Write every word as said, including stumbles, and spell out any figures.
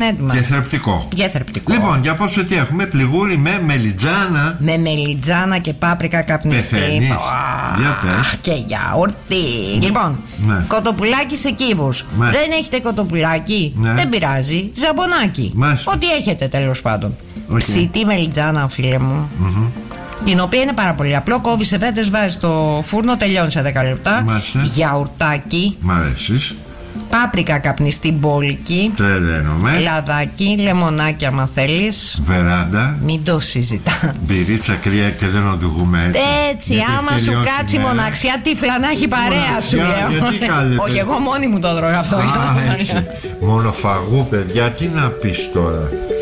έτοιμα. Και θρεπτικό. Και θρεπτικό. Λοιπόν, για απόψε τι έχουμε? Πληγούρι με μελιτζάνα. Με μελιτζάνα και πάπρικα καπνιστή. Πεθαίνεις. Για πες. Και γιαούρτι. Mm. Λοιπόν, ναι. Κοτοπουλάκι σε κύβους. Δεν έχετε κοτοπουλάκι? Ναι. Δεν πειράζει. Ζαμπονάκι. Μάλιστα. Ό,τι έχετε τέλος πάντων. Okay. Ψητή μελιτζάνα, φίλε μου. Mm-hmm. Την οποία είναι πάρα πολύ απλό. Κόβει σε φέτες, βάζει στο φούρνο, τελειώνει σε δέκα λεπτά. Μάλιστα. Γιαουρτάκι. Μ' αρέσεις. Πάπρικα καπνιστή μπόλικη. Τρελαίνομαι. Λαδάκι, λεμονάκι άμα θέλεις. Βεράντα. Μην το συζητάς. Μπυρίτσα κρύα και δεν οδηγούμε έτσι. Έτσι, γιατί άμα σου κάτσει η μοναξιά, τύφλα να έχει παρέα σου. Γιατί κάλετε? Όχι, εγώ μόνη μου το τρώγα αυτό. Α, έτσι. Μονοφαγού, παιδιά, τι να πεις τώρα.